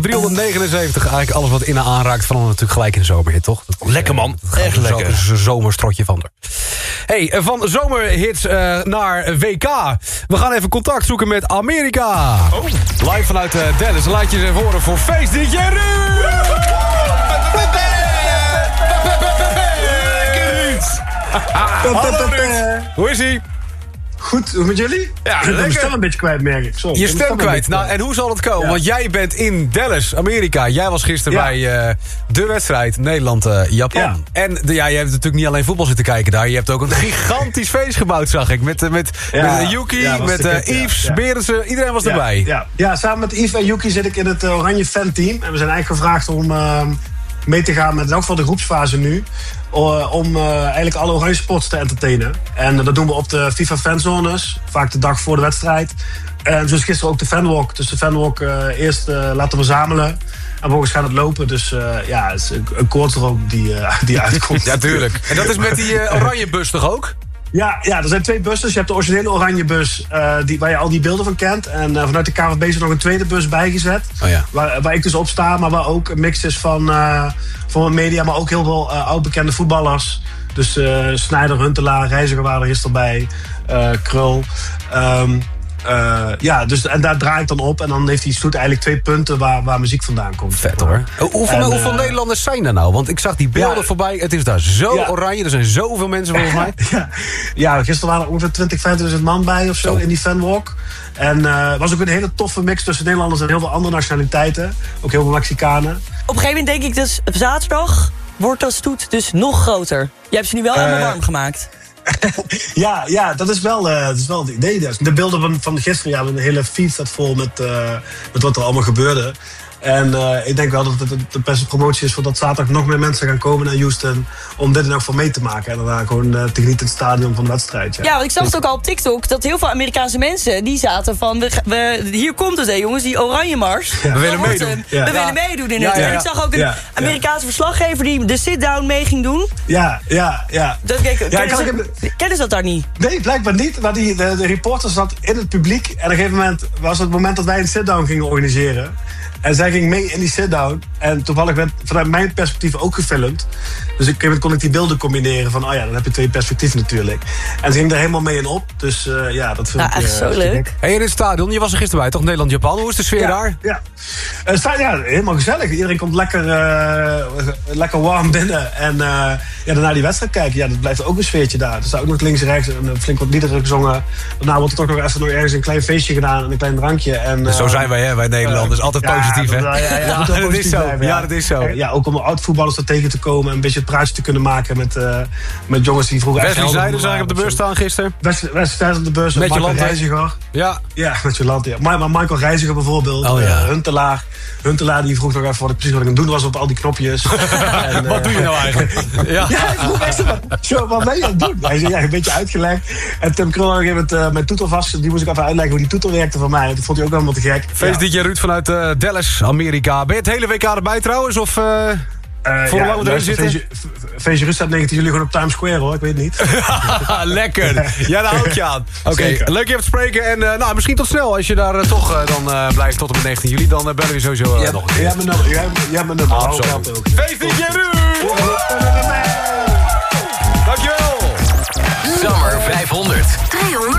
379, eigenlijk alles wat Inna aanraakt... van natuurlijk gelijk in de zomerhit, toch? Lekker, man. Echt lekker. Dat is een zomerstrotje van er. Hey, van zomerhits naar WK. We gaan even contact zoeken met Amerika. Oh. Live vanuit Dallas. Laat je eens even horen voor Face DJ Ruud. Hallo Ruud. Hoe is ie? Goed, hoe met jullie? Ja, ik ben mijn stem een beetje kwijt, merk ik. Sorry, je stem kwijt. Nou, en hoe zal het komen? Ja. Want jij bent in Dallas, Amerika. Jij was gisteren bij de wedstrijd Nederland-Japan. Ja. En jij hebt natuurlijk niet alleen voetbal zitten kijken daar. Je hebt ook een gigantisch feest gebouwd, zag ik. Met Yuki, met Yves, Berendsen. Iedereen was erbij. Ja, samen met Yves en Yuki zit ik in het Oranje Fan-team. En we zijn eigenlijk gevraagd om mee te gaan met in elk geval de groepsfase nu. Om eigenlijk alle Oranje Sports te entertainen. En dat doen we op de FIFA fanzones. Vaak de dag voor de wedstrijd. En zoals gisteren ook de fanwalk. Dus de fanwalk eerst laten verzamelen. En vervolgens gaan het lopen. Dus het is een koortsrook die uitkomt. Ja, tuurlijk. En dat is met die oranje bus toch ook? Ja, er zijn 2 bussen. Je hebt de originele oranje bus waar je al die beelden van kent. En vanuit de KNVB is er nog een tweede bus bijgezet. Oh ja. Waar ik dus op sta, maar waar ook een mix is van media, maar ook heel veel oud-bekende voetballers. Dus Sneijder, Huntelaar, Reiziger waren er gisteren bij. Krul. Dus, en daar draai ik dan op. En dan heeft die stoet eigenlijk 2 punten waar muziek vandaan komt. Vet hoor. Hoeveel Nederlanders zijn er nou? Want ik zag die beelden voorbij. Het is daar zo oranje. Er zijn zoveel mensen volgens mij. Ja, gisteren waren er ongeveer 20.000 man bij of zo in die fanwalk. En was ook een hele toffe mix tussen Nederlanders en heel veel andere nationaliteiten. Ook heel veel Mexicanen. Op een gegeven moment denk ik dus, op zaterdag wordt dat stoet dus nog groter. Je hebt ze nu wel helemaal warm gemaakt. Ja, dat is wel het idee. De beelden van gisteren, een hele feed staat vol met wat er allemaal gebeurde. En ik denk wel dat het de beste promotie is... voordat zaterdag nog meer mensen gaan komen naar Houston... om dit in elk geval mee te maken. En daarna gewoon te genieten in het stadion van de wedstrijd. Ja, want ik zag het ook al op TikTok... dat heel veel Amerikaanse mensen die zaten van... hier komt het, hè, jongens, die oranje mars. Ja. We willen meedoen. We willen meedoen in het. En ik zag ook een Amerikaanse verslaggever... die de sit-down mee ging doen. Ja. Kennen ze dat daar niet? Nee, blijkbaar niet. Maar de reporter zat in het publiek. En op een gegeven moment was het moment dat wij een sit-down gingen organiseren... En zij ging mee in die sit-down. En toevallig werd vanuit mijn perspectief ook gefilmd. Dus op een gegeven moment kon ik die beelden combineren. Van, dan heb je 2 perspectieven natuurlijk. En ze ging er helemaal mee in op. Dus dat vind ik echt zo leuk. Hey, in het stadion, je was er gisteren bij, toch? Nederland-Japan. Hoe is de sfeer daar? Ja. Helemaal gezellig. Iedereen komt lekker warm binnen. En daarna die wedstrijd kijken. Ja, dat blijft ook een sfeertje daar. Er staat ook nog links en rechts en flink wat liederen gezongen. Daarna wordt er toch nog even ergens een klein feestje gedaan. En een klein drankje. En, zo zijn wij, hè, wij Nederlanders. Altijd positief. Dat is zo. Ja, dat is zo. Ja, ook om oud-voetballers er tegen te komen... en een beetje het praatje te kunnen maken met jongens die vroeger... Wesley Sneijder zag ik op de beurs staan gisteren. Wesley Sneijder op de beurs. Met Michael Reiziger. Ja, met je land, ja. Maar Michael Reiziger bijvoorbeeld. Huntelaar die vroeg nog even wat ik aan het doen was op al die knopjes. En, wat doe je nou eigenlijk? Ik vroeg echt wat ben je aan het doen? Hij zei, een beetje uitgelegd. En Tim Krul op een gegeven moment mijn toeter vast. Die moest ik even uitleggen hoe die toeter werkte van mij. Dat vond hij ook helemaal te gek. Feest DJ Ruud vanuit Dallas, Amerika. Ben je het hele WK erbij trouwens? Of voor hoe lang erin zitten? Feestje Ruud staat 19 juli gewoon op Times Square hoor, ik weet het niet. Lekker. Ja, daar houd je aan. Oké, leuk je even te spreken. En misschien tot snel. Als je daar toch dan blijft tot en met 19 juli, dan bellen we sowieso nog een keer. Jij hebt mijn nummer. Absoluut. Feest DJ Ruud! Dankjewel. Summer 500. 300.